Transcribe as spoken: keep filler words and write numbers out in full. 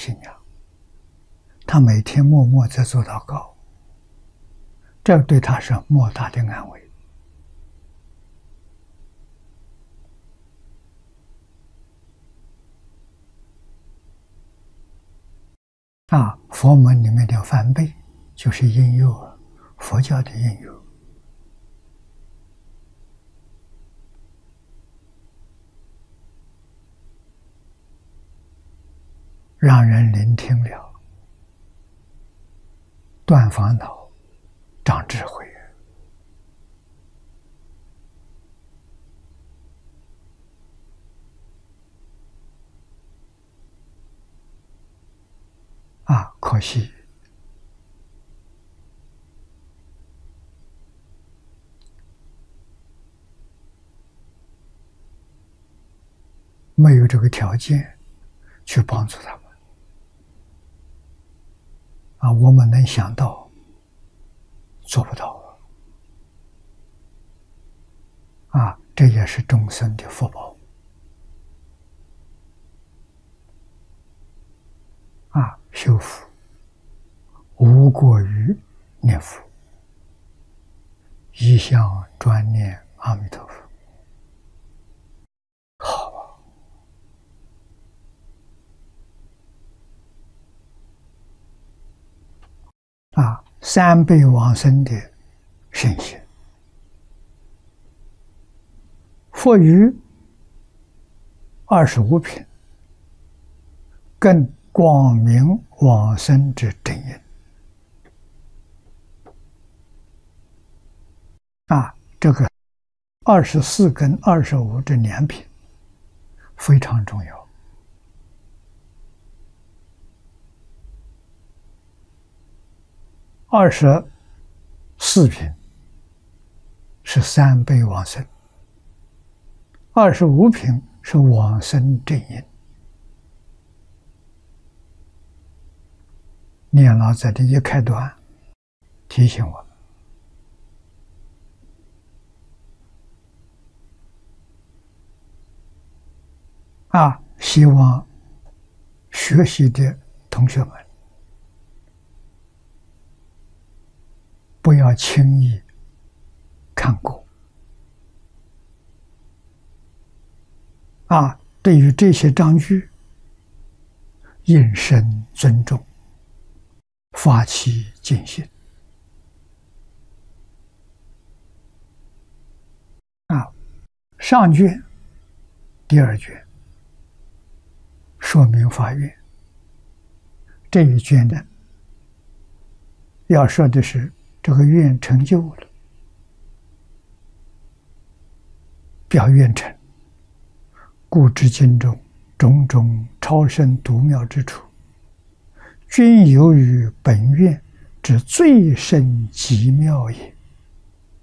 信仰，他每天默默在做祷告，这对他是莫大的安慰。啊，佛门里面的梵呗就是应用佛教的应用，让人聆听了，断烦恼，长智慧。啊，可惜没有这个条件去帮助他们。啊，我们能想到，做不到。啊，这也是众生的福报。啊，修福无过于念佛，一向专念阿弥陀佛。好啊！啊，三辈往生的圣贤，佛于二十五品，更光明往生之真因。啊，这个二十四跟二十五这两品非常重要。二十四品是三辈往生，二十五品是往生正因。念老在这一开端提醒我们，啊，希望学习的同学们不要轻易看过。啊，对于这些章句，应深尊重，发起敬心。啊，上卷第二卷说明法愿，这一卷呢，要说的是这个愿成就了，表愿成，故知经中种种超胜独妙之处，均由于本愿之最深极妙也。